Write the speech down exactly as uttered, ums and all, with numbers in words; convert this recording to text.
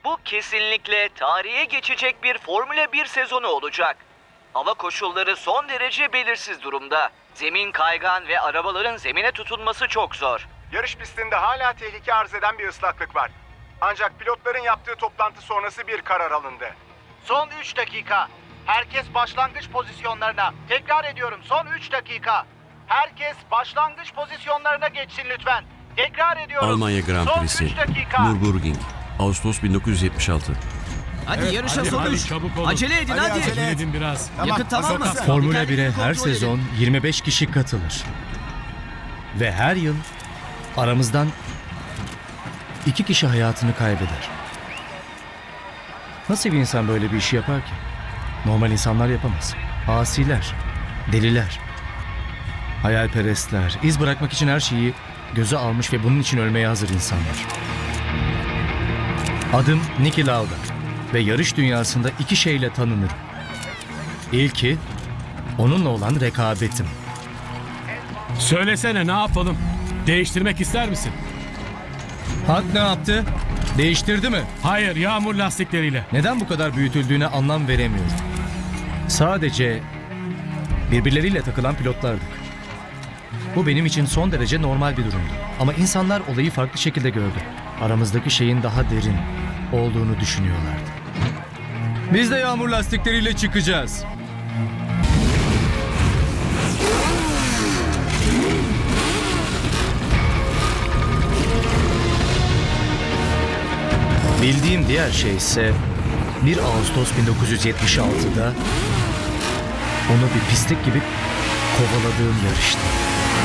Bu kesinlikle tarihe geçecek bir Formula bir sezonu olacak. Hava koşulları son derece belirsiz durumda. Zemin kaygan ve arabaların zemine tutunması çok zor. Yarış pistinde hala tehlike arz eden bir ıslaklık var. Ancak pilotların yaptığı toplantı sonrası bir karar alındı. Son üç dakika. Herkes başlangıç pozisyonlarına. Tekrar ediyorum, son üç dakika. Herkes başlangıç pozisyonlarına geçsin lütfen. Tekrar ediyorum. Almanya Grand son Prix'si, üç dakika. Nürburgring, Ağustos bin dokuz yüz yetmiş altı. Hadi Evet, yarışa hadi, son hadi, üç. çabuk olun. Acele edin hadi. Acele edin biraz. Yakıt tamam mı? hazır mısın? Formula bire Dikkatli her kontrol edin. sezon yirmi beş kişi katılır. Ve her yıl aramızdan iki kişi hayatını kaybeder. Nasıl bir insan böyle bir işi yapar ki? Normal insanlar yapamaz. Asiler, deliler, hayalperestler, iz bırakmak için her şeyi göze almış ve bunun için ölmeye hazır insanlar. Adım Niki Lauda ve yarış dünyasında iki şeyle tanınırım. İlki, onunla olan rekabetim. Söylesene, ne yapalım? Değiştirmek ister misin? Hak ne yaptı? Değiştirdi mi? Hayır, yağmur lastikleriyle. Neden bu kadar büyütüldüğüne anlam veremiyorum. Sadece birbirleriyle takılan pilotlardık. Bu benim için son derece normal bir durumdu. Ama insanlar olayı farklı şekilde gördü. Aramızdaki şeyin daha derin olduğunu düşünüyorlardı. Biz de yağmur lastikleriyle çıkacağız. Bildiğim diğer şey ise bir Ağustos bin dokuz yüz yetmiş altıda onu bir pislik gibi kovaladığım yarıştı.